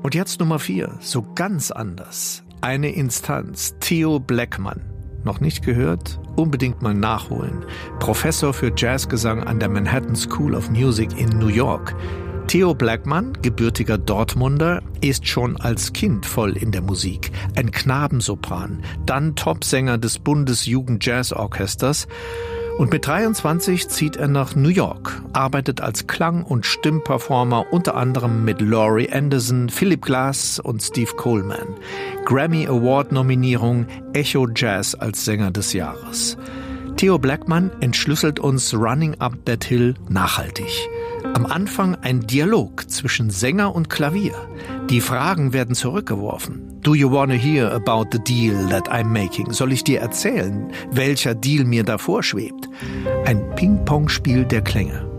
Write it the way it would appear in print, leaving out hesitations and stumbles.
Und jetzt Nummer 4, so ganz anders. Eine Instanz, Theo Blackman. Noch nicht gehört? Unbedingt mal nachholen. Professor für Jazzgesang an der Manhattan School of Music in New York. Theo Blackman, gebürtiger Dortmunder, ist schon als Kind voll in der Musik. Ein Knabensopran, dann Topsänger des Bundesjugend-Jazz-Orchesters. Und mit 23 zieht er nach New York, arbeitet als Klang- und Stimmperformer unter anderem mit Laurie Anderson, Philip Glass und Steve Coleman. Grammy Award-Nominierung, Echo Jazz als Sänger des Jahres. Theo Blackman entschlüsselt uns Running Up That Hill nachhaltig. Am Anfang ein Dialog zwischen Sänger und Klavier. Die Fragen werden zurückgeworfen. Do you wanna hear about the deal that I'm making? Soll ich dir erzählen, welcher Deal mir da vorschwebt? Ein Ping-Pong-Spiel der Klänge.